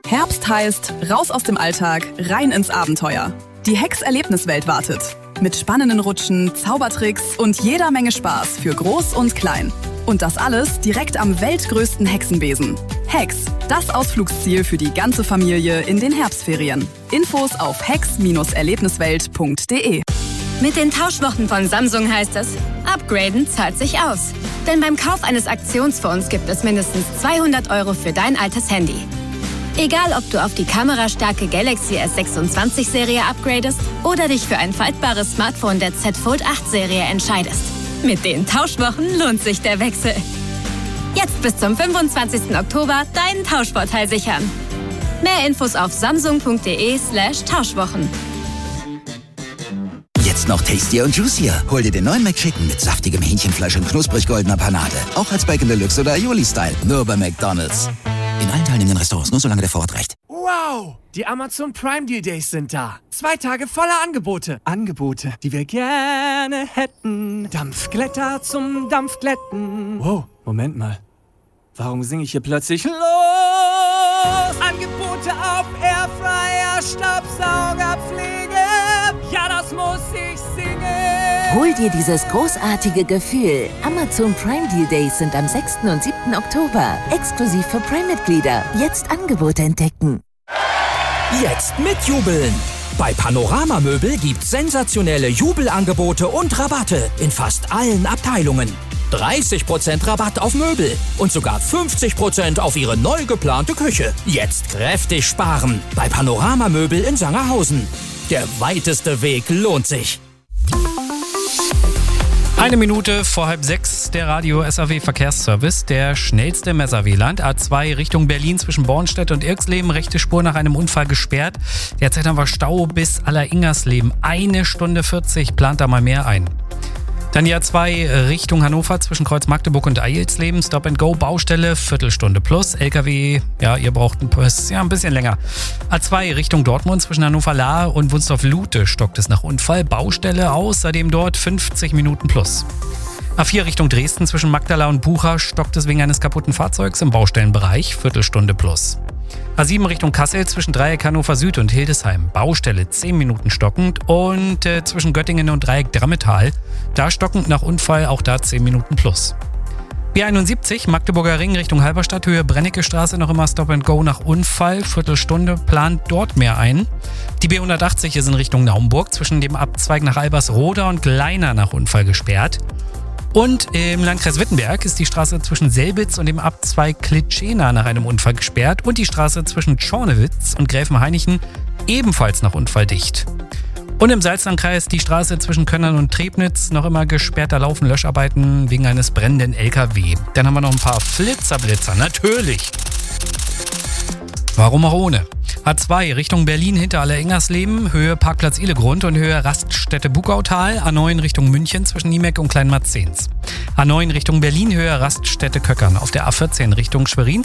Herbst heißt, raus aus dem Alltag, rein ins Abenteuer. Die Hex-Erlebniswelt wartet. Mit spannenden Rutschen, Zaubertricks und jeder Menge Spaß für Groß und Klein. Und das alles direkt am weltgrößten Hexenbesen. Hex, das Ausflugsziel für die ganze Familie in den Herbstferien. Infos auf hex-erlebniswelt.de. Mit den Tauschwochen von Samsung heißt es, upgraden zahlt sich aus. Denn beim Kauf eines Aktionsfonds gibt es mindestens 200 € für dein altes Handy. Egal, ob du auf die kamerastarke Galaxy S26-Serie upgradest oder dich für ein faltbares Smartphone der Z Fold 8-Serie entscheidest. Mit den Tauschwochen lohnt sich der Wechsel. Jetzt bis zum 25. Oktober deinen Tauschvorteil sichern. Mehr Infos auf samsung.de/Tauschwochen. Jetzt noch tastier und juicier. Hol dir den neuen McChicken mit saftigem Hähnchenfleisch und knusprig goldener Panade. Auch als Bacon Deluxe oder Aioli-Style. Nur bei McDonald's. In allen teilnehmenden Restaurants, nur solange der Vorrat reicht. Wow! Die Amazon Prime Deal Days sind da. 2 Tage voller Angebote. Angebote, die wir gerne hätten. Dampfglätter zum Dampfglätten. Wow, Moment mal. Warum singe ich hier plötzlich los? Angebote auf Airfryer, Staubsaugerpflege. Ja, das muss ich singen. Hol dir dieses großartige Gefühl. Amazon Prime Deal Days sind am 6. und 7. Oktober. Exklusiv für Prime-Mitglieder. Jetzt Angebote entdecken. Jetzt mitjubeln! Bei Panorama Möbel gibt's sensationelle Jubelangebote und Rabatte in fast allen Abteilungen. 30% Rabatt auf Möbel und sogar 50% auf Ihre neu geplante Küche. Jetzt kräftig sparen bei Panorama Möbel in Sangerhausen. Der weiteste Weg lohnt sich. 1 Minute vor 5:30, der Radio SAW Verkehrsservice, der schnellste im SAW-Land. A2 Richtung Berlin zwischen Bornstedt und Irxleben, rechte Spur nach einem Unfall gesperrt. Derzeit haben wir Stau bis Alleringersleben. 1 Stunde 40, plant da mal mehr ein. Dann die A2 Richtung Hannover zwischen Kreuz Magdeburg und Eilsleben. Stop and Go, Baustelle, Viertelstunde plus. LKW, ja, ihr braucht ein bisschen länger. A2 Richtung Dortmund zwischen Hannover-Lahr und Wunstorf-Lute stockt es nach Unfall. Baustelle, außerdem dort 50 Minuten plus. A4 Richtung Dresden zwischen Magdala und Bucha stockt es wegen eines kaputten Fahrzeugs im Baustellenbereich. Viertelstunde plus. A7 Richtung Kassel zwischen Dreieck Hannover Süd und Hildesheim. Baustelle 10 Minuten stockend und zwischen Göttingen und Dreieck Drammetal. Da stockend nach Unfall, auch da 10 Minuten plus. B71 Magdeburger Ring Richtung Halberstadt, Höhe Brennecke Straße, noch immer Stop and Go nach Unfall. Viertelstunde, plant dort mehr ein. Die B180 ist in Richtung Naumburg zwischen dem Abzweig nach Albersroda und Gleina nach Unfall gesperrt. Und im Landkreis Wittenberg ist die Straße zwischen Selbitz und dem Abzweig Klitschena nach einem Unfall gesperrt und die Straße zwischen Tschornewitz und Gräfenhainichen ebenfalls nach Unfall dicht. Und im Salzlandkreis die Straße zwischen Könnern und Trebnitz noch immer gesperrt, da laufen Löscharbeiten wegen eines brennenden LKW. Dann haben wir noch ein paar Flitzer, natürlich. Warum auch ohne? A2 Richtung Berlin hinter Alleringersleben, Höhe Parkplatz Ihlegrund und Höhe Raststätte Bugautal. A9 Richtung München zwischen Niemeck und Kleinmarzens. A9 Richtung Berlin, Höhe Raststätte Köckern. Auf der A14 Richtung Schwerin